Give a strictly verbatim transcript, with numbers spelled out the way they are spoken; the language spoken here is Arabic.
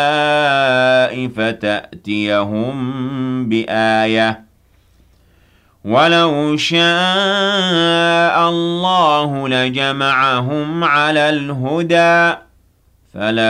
فتأتيهم بآية ولو شاء الله لجمعهم على الهدى فلا